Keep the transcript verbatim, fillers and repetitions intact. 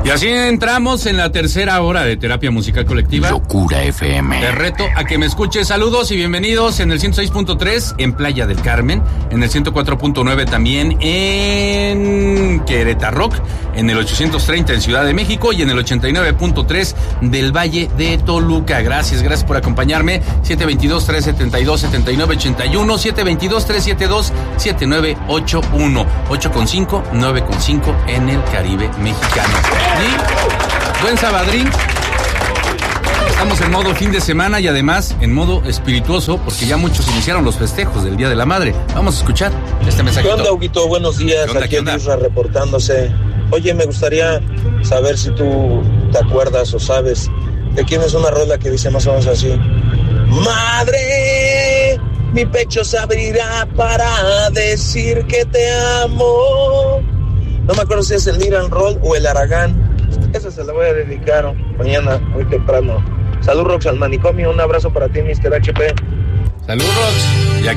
Y así entramos en la tercera hora de Terapia Musical Colectiva. Locura F M. Te reto a que me escuches. Saludos y bienvenidos en el ciento seis punto tres en Playa del Carmen, en el ciento cuatro punto nueve también en Querétaro, en el ochocientos treinta en Ciudad de México y en el ochenta y nueve punto tres del Valle de Toluca. Gracias, gracias por acompañarme. siete dos dos, tres siete dos, siete nueve ocho uno, siete dos dos, tres siete dos, siete nueve ocho uno, ocho con cinco, nueve con cinco en el Caribe mexicano. Y buen sabadrín. Estamos en modo fin de semana y además en modo espirituoso porque ya muchos iniciaron los festejos del Día de la Madre. Vamos a escuchar este mensajito. ¿Qué onda, Huguito? Buenos días. ¿Qué onda, Aquí qué onda? Isra reportándose. Oye, me gustaría saber si tú te acuerdas o sabes de quién es una rola que dice más o menos así: Madre, mi pecho se abrirá para decir que te amo. No me acuerdo si es el Miran Roll o el Aragán. Esa se la voy a dedicar mañana, muy temprano. Salud, Rox, al manicomio. Un abrazo para ti, mister H P. Saludos, Rox.